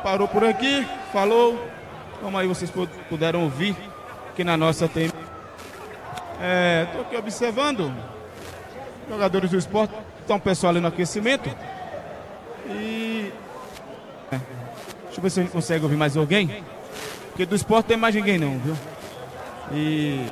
parou por aqui, falou. Como aí vocês puderam ouvir aqui na nossa tem. Estou aqui observando. Jogadores do esporte. Estão o pessoal ali no aquecimento. E. Deixa eu ver se a gente consegue ouvir mais alguém. Porque do esporte não tem mais ninguém não, viu? E.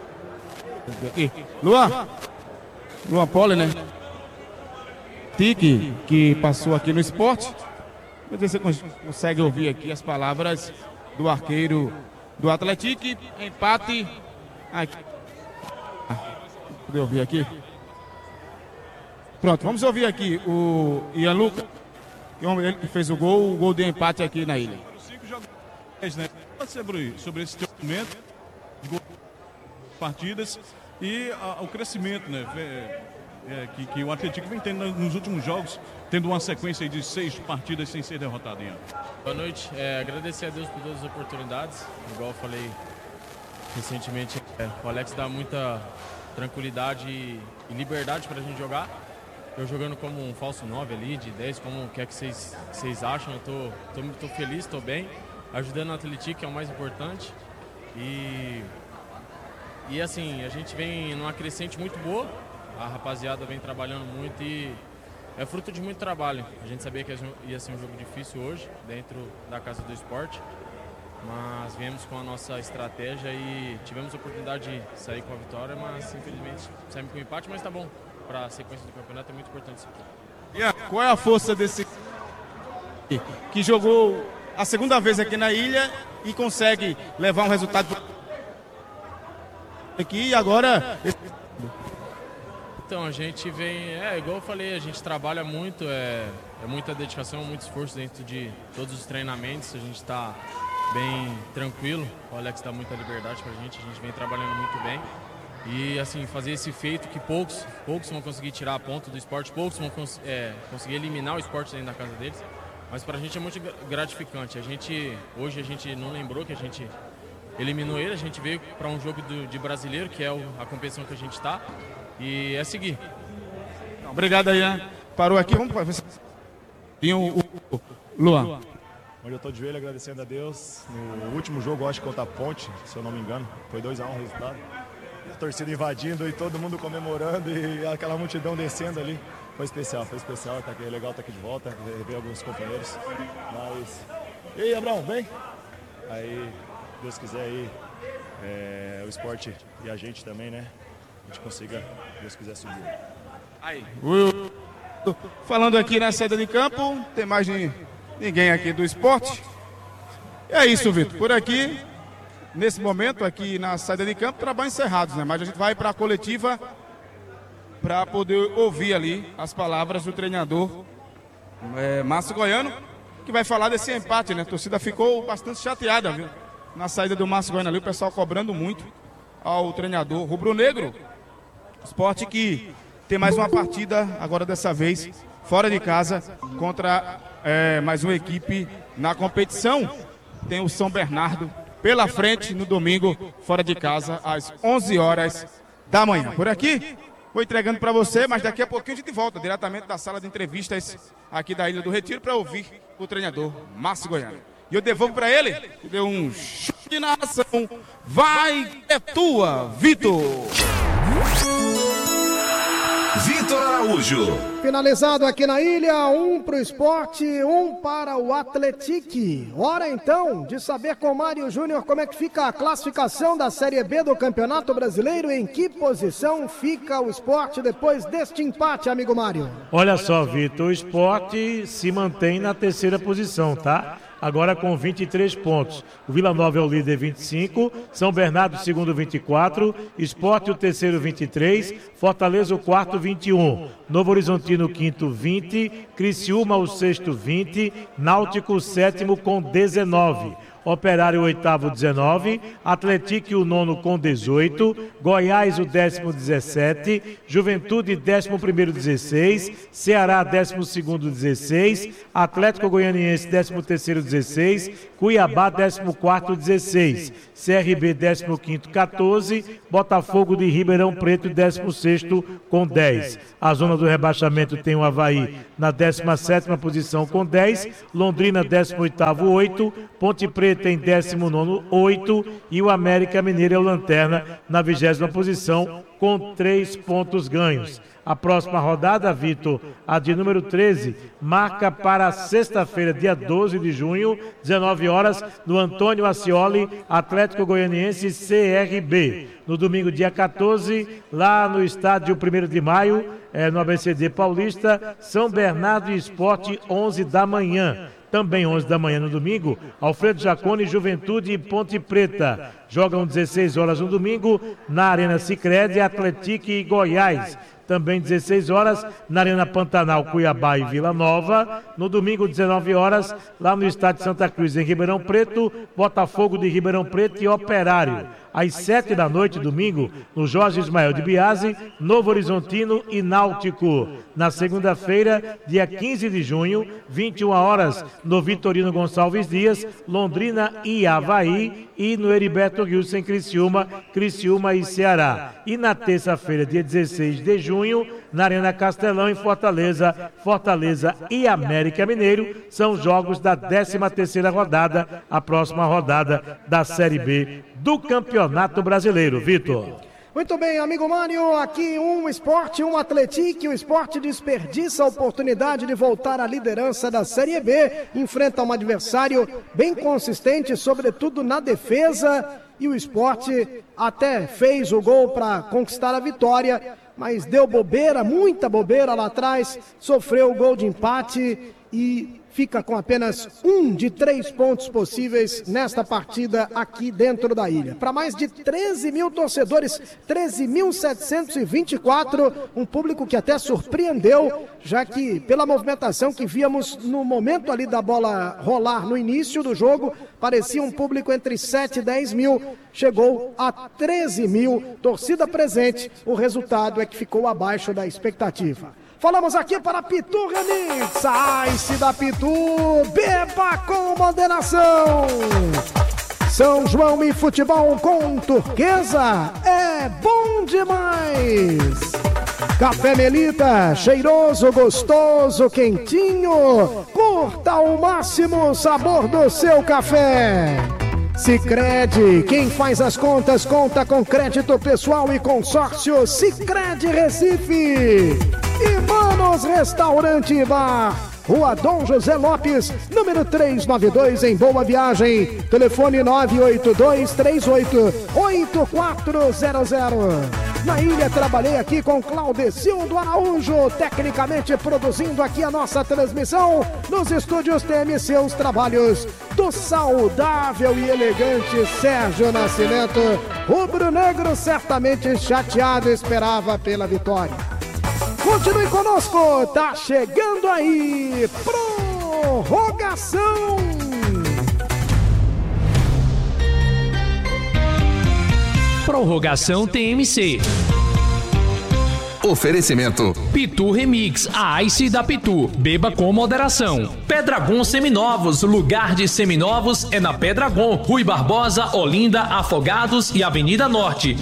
Luan Poli, né? Tique, que passou aqui no esporte. Vamos ver se você consegue ouvir aqui as palavras do arqueiro do Atlético. Empate. Aqui. Poder ouvir aqui? Pronto, vamos ouvir aqui o Ian Lucas, ele que fez o gol de empate aqui na ilha. Sobre esse momento de partidas e o crescimento, né? Que o Atlético vem tendo nos últimos jogos, tendo uma sequência de 6 partidas sem ser derrotado. Boa noite, agradecer a Deus por todas as oportunidades. Igual eu falei recentemente, o Alex dá muita tranquilidade e liberdade para a gente jogar. Eu jogando como um falso 9 ali, de 10, como quer que vocês acham, eu tô feliz, estou bem, ajudando o Atlético, que é o mais importante. E assim, a gente vem numa crescente muito boa, a rapaziada vem trabalhando muito e é fruto de muito trabalho. A gente sabia que ia ser um jogo difícil hoje, dentro da Casa do Esporte, mas viemos com a nossa estratégia e tivemos a oportunidade de sair com a vitória, mas infelizmente saímos com o empate, mas tá bom. Para a sequência do campeonato é muito importante isso aqui. E qual é a força desse que jogou a segunda vez aqui na ilha e consegue levar um resultado aqui e agora... Então, a gente vem, igual eu falei, a gente trabalha muito, é muita dedicação, muito esforço dentro de todos os treinamentos, a gente está bem tranquilo, o Alex dá muita liberdade para a gente vem trabalhando muito bem. E assim, fazer esse feito que poucos vão conseguir tirar a ponta do esporte, poucos vão conseguir eliminar o esporte dentro da casa deles. Mas para a gente é muito gratificante. Hoje a gente não lembrou que a gente eliminou ele, a gente veio para um jogo de brasileiro, que é a competição que a gente está, e é seguir. Obrigado aí, né? Parou aqui, vamos ver se tem o Luan. Hoje eu estou de joelho agradecendo a Deus. No último jogo, acho que contra a Ponte, se eu não me engano, foi 2-1 o resultado. A torcida invadindo e todo mundo comemorando e aquela multidão descendo ali. Foi especial, tá aqui, é legal estar aqui de volta, ver alguns companheiros. Mas. E aí, Abraão, vem? Aí, Deus quiser aí, o esporte e a gente também, né? A gente consiga, Deus quiser, subir. Aí. Falando aqui na saída de campo, tem mais ninguém aqui do esporte. E é isso, Vitor. Por aqui. Nesse momento, aqui na saída de campo, trabalho encerrados, né? Mas a gente vai para a coletiva para poder ouvir ali as palavras do treinador Márcio Goiano, que vai falar desse empate, né? A torcida ficou bastante chateada, viu? Na saída do Márcio Goiano ali, o pessoal cobrando muito ao treinador rubro-negro. Esporte que tem mais uma partida, agora dessa vez, fora de casa, contra mais uma equipe na competição. Tem o São Bernardo pela frente no domingo, fora de casa, às 11 horas da manhã. Por aqui, vou entregando para você, mas daqui a pouquinho a gente volta diretamente da sala de entrevistas aqui da Ilha do Retiro para ouvir o treinador Márcio Goiano. E eu devolvo para ele, que deu um chute de narração. Vai, é tua, Vitor! Vitor Araújo. Finalizado aqui na ilha, 1 para o esporte, 1 para o Atlético. Hora então de saber com o Mário Júnior como é que fica a classificação da Série B do Campeonato Brasileiro. Em que posição fica o esporte depois deste empate, amigo Mário? Olha só, Vitor, o esporte se mantém na terceira posição, tá? Agora com 23 pontos. O Vila Nova é o líder, 25. São Bernardo, o segundo, 24. Sport, o terceiro, 23. Fortaleza, o quarto, 21. Novo Horizontino, o quinto, 20. Criciúma, o sexto, 20. Náutico, o sétimo, com 19. Operário o oitavo 19, Atlético o nono com 18, Goiás o 10º 17, Juventude 11º 16, Ceará 12º 16, Atlético Goianiense 13º 16, Cuiabá 14º 16, CRB 15º 14, Botafogo de Ribeirão Preto 16º com 10. A zona do rebaixamento tem o Avaí na 17ª posição com 10, Londrina 18º 8, Ponte Preta em 19º 8 e o América Mineiro é o lanterna na 20ª posição com 3 pontos ganhos. A próxima rodada, Vitor, a de número 13, marca para sexta-feira, dia 12 de junho, 19 horas, no Antônio Ascioli, Atlético Goianiense CRB. No domingo, dia 14, lá no estádio 1º de maio, no ABCD Paulista, São Bernardo e Sport, 11 da manhã. Também 11 da manhã no domingo, Alfredo Jaconi, Juventude e Ponte Preta. Jogam 16 horas no domingo, na Arena Sicredi, Atlético e Goiás. Também 16 horas, na Arena Pantanal, Cuiabá e Vila Nova. No domingo, 19 horas, lá no Estádio Santa Cruz, em Ribeirão Preto, Botafogo de Ribeirão Preto e Operário. Às 7 da noite, domingo, no Jorge Ismael de Biasi, Novo Horizontino e Náutico. Na segunda-feira, dia 15 de junho, 21 horas, no Vitorino Gonçalves Dias, Londrina e Avaí, e no Heriberto Wilson, Criciúma e Ceará. E na terça-feira, dia 16 de junho, na Arena Castelão, em Fortaleza e América Mineiro, são jogos da 13ª rodada, a próxima rodada da Série B do Campeonato Brasileiro. Vitor. Muito bem, amigo Mário, aqui um Sport, um Atlético. O Sport desperdiça a oportunidade de voltar à liderança da Série B, enfrenta um adversário bem consistente, sobretudo na defesa, e o Sport até fez o gol para conquistar a vitória, mas deu bobeira, muita bobeira lá atrás, sofreu o gol de empate e fica com apenas 1 de 3 pontos possíveis nesta partida aqui dentro da ilha. Para mais de 13 mil torcedores, 13.724, um público que até surpreendeu, já que pela movimentação que víamos no momento ali da bola rolar no início do jogo, parecia um público entre 7 e 10 mil, chegou a 13 mil, torcida presente, o resultado é que ficou abaixo da expectativa. Falamos aqui para Pitu Remix, a Ice da Pitu, beba com moderação. São João e futebol com Turquesa, é bom demais. Café Melita, cheiroso, gostoso, quentinho, curta ao máximo o sabor do seu café. Sicredi, quem faz as contas, conta com crédito pessoal e consórcio Sicredi Recife. E Manos Restaurante e Bar, Rua Dom José Lopes, número 392, em Boa Viagem. Telefone 982388400. Na ilha, trabalhei aqui com Claudecildo Araújo, tecnicamente produzindo aqui a nossa transmissão. Nos estúdios TMC, os trabalhos do saudável e elegante Sérgio Nascimento. Rubro-negro certamente chateado, esperava pela vitória. Continue conosco, tá chegando aí, prorrogação. Prorrogação TMC. Oferecimento Pitu Remix, a Ice da Pitu. Beba com moderação. Pedragon Seminovos, lugar de seminovos é na Pedragon. Rui Barbosa, Olinda, Afogados e Avenida Norte.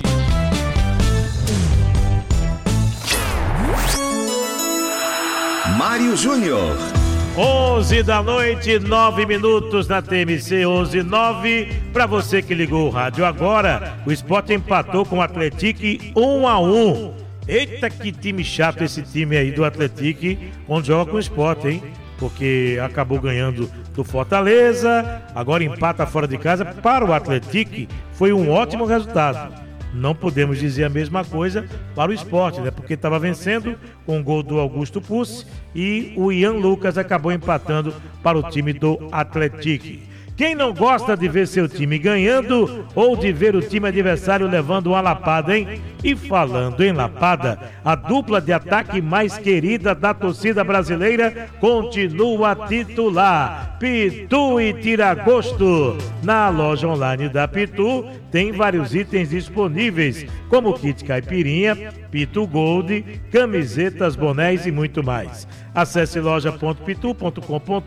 Mário Júnior. 11 da noite, 9 minutos na TMC, 11:09. Para você que ligou o rádio agora, o Sport empatou com o Atlético 1-1. Eita, que time chato esse time aí do Atlético, onde joga com o Sport, hein? Porque acabou ganhando do Fortaleza, agora empata fora de casa. Para o Atlético foi um ótimo resultado. Não podemos dizer a mesma coisa para o Sport, né? Porque estava vencendo com o gol do Augusto Pucci e o Ian Lucas acabou empatando para o time do Atlético. Quem não gosta de ver seu time ganhando ou de ver o time adversário levando uma lapada, hein? E falando em lapada, a dupla de ataque mais querida da torcida brasileira continua titular. Pitu e Tiragosto. Na loja online da Pitu tem vários itens disponíveis, como kit caipirinha, Pitu Gold, camisetas, bonés e muito mais. Acesse loja.pitu.com.br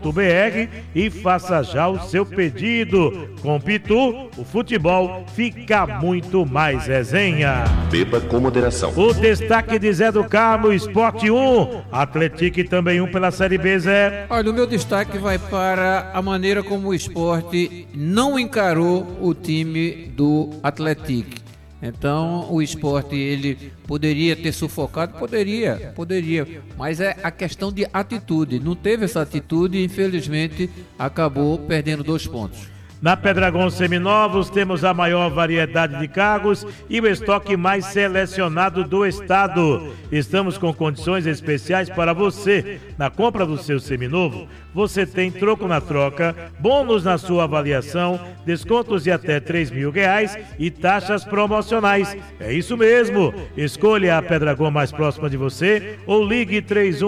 e faça já o seu pedido. Com Pitu, o futebol fica muito mais resenha. Beba com moderação. O destaque de Zé do Carmo, Sport 1, Atlético também 1 pela Série B, Zé. Olha, o meu destaque vai para a maneira como o Sport não encarou o time do Atlético. Então, o Sport, ele poderia ter sufocado? Poderia, mas é a questão de atitude. Não teve essa atitude e, infelizmente, acabou perdendo 2 pontos. Na Pedragon Seminovos temos a maior variedade de carros e o estoque mais selecionado do estado. Estamos com condições especiais para você. Na compra do seu seminovo, você tem troco na troca, bônus na sua avaliação, descontos de até R$3.000 e taxas promocionais. É isso mesmo. Escolha a Pedragon mais próxima de você ou ligue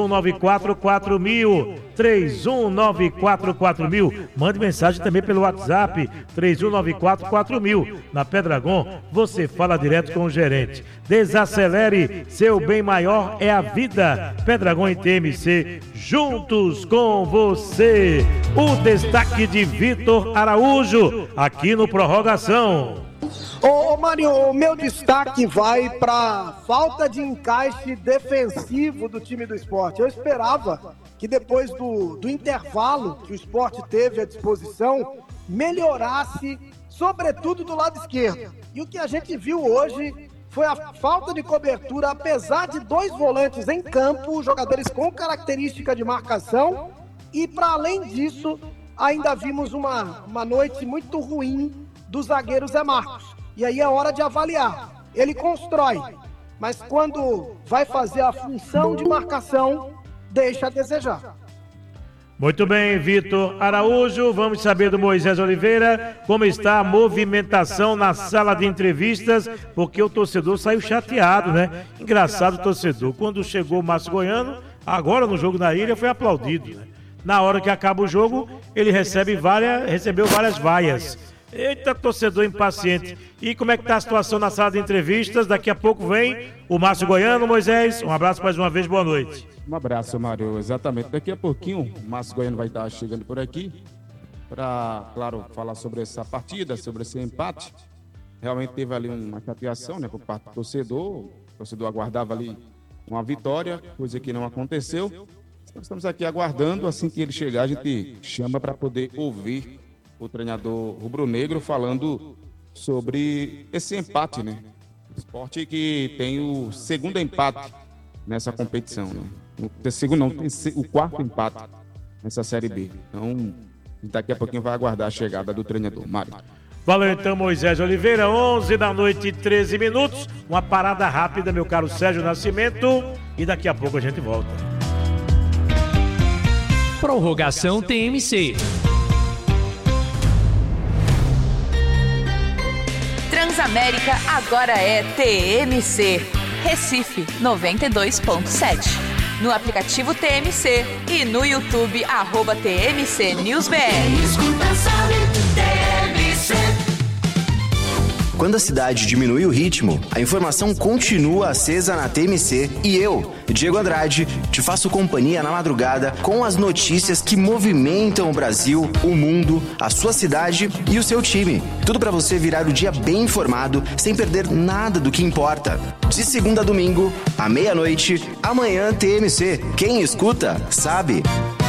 3194-4000. 3194-4000. Mande mensagem também pelo WhatsApp 3194-4000. Na Pedragon, você fala direto com o gerente. Desacelere, seu bem maior é a vida. Pedragon e TMC, juntos com você. O destaque de Vitor Araújo, aqui no Prorrogação. Ô Mário, o meu destaque vai para falta de encaixe defensivo do time do Sport. Eu esperava que depois do intervalo que o Sport teve à disposição, melhorasse, sobretudo do lado esquerdo. E o que a gente viu hoje foi a falta de cobertura, apesar de 2 volantes em campo, jogadores com característica de marcação, e para além disso, ainda vimos uma noite muito ruim do zagueiro Zé Marcos. E aí é hora de avaliar. Ele constrói, mas quando vai fazer a função de marcação, deixa a desejar. Muito bem, Vitor Araújo. Vamos saber do Moisés Oliveira como está a movimentação na sala de entrevistas, porque o torcedor saiu chateado, né? Engraçado o torcedor. Quando chegou o Márcio Goiano, agora no jogo na ilha, foi aplaudido, né? Na hora que acaba o jogo, ele recebeu várias vaias. Eita, torcedor impaciente. E como é que tá a situação na sala de entrevistas? Daqui a pouco vem o Márcio Goiano. Moisés, um abraço mais uma vez, boa noite. Um abraço, Mário. Exatamente. Daqui a pouquinho o Márcio Goiano vai estar chegando por aqui para, claro, falar sobre essa partida, sobre esse empate. Realmente teve ali uma chateação, né, por parte do torcedor. O torcedor aguardava ali uma vitória, coisa que não aconteceu. Nós estamos aqui aguardando. Assim que ele chegar, a gente chama para poder ouvir o treinador rubro-negro falando sobre esse empate, né? O Sport que tem o segundo empate nessa competição, né? O 4º empate nessa Série B. Então, daqui a pouquinho vai aguardar a chegada do treinador. Mário. Valeu então, Moisés Oliveira, 11h13. Uma parada rápida, meu caro Sérgio Nascimento, e daqui a pouco a gente volta. Prorrogação TMC. Transamérica agora é TMC. Recife 92.7. No aplicativo TMC e no YouTube @TMC News BR. Quando a cidade diminui o ritmo, a informação continua acesa na TMC e eu, Diego Andrade, te faço companhia na madrugada com as notícias que movimentam o Brasil, o mundo, a sua cidade e o seu time. Tudo para você virar o dia bem informado, sem perder nada do que importa. De segunda a domingo, à meia-noite, amanhã TMC. Quem escuta, sabe.